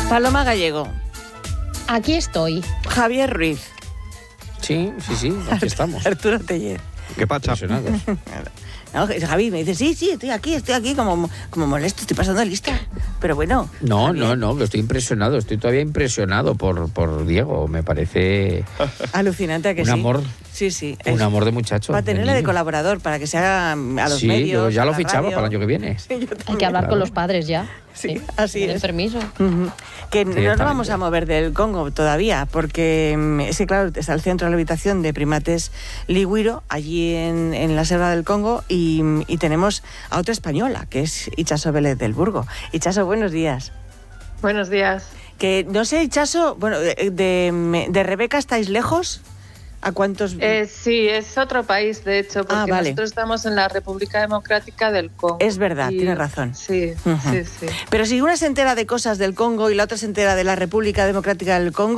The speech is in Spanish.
Paloma Gallego. Aquí estoy. Javier Ruiz. Sí, aquí estamos. Arturo Teller. ¿Qué pasa? Impresionados. No, Javi me dice, sí, estoy aquí, como molesto, estoy pasando lista. Pero bueno. No, que estoy impresionado, estoy todavía impresionado por Diego, me parece alucinante, que un amor. Sí. Un amor de muchacho. Para tenerle de colaborador, para que se haga a los medios. Sí, yo ya lo fichaba radio. para el año que viene. Sí, Hay que hablar con los padres ya. Sí, así es. Permiso. Que no nos vamos a mover del Congo todavía, porque es que, claro, está el centro de rehabilitación de primates Ligüiro, allí en la selva del Congo, y tenemos a otra española, que es Itxaso Vélez del Burgo. Itxaso, buenos días. Buenos días. Que no sé, Itxaso, bueno, de Rebeca estáis lejos. ¿A cuántos? Sí, es otro país, de hecho, porque vale. nosotros estamos en la República Democrática del Congo. Es verdad, tienes razón. Sí. Pero si una se entera de cosas del Congo y la otra se entera de la República Democrática del Congo,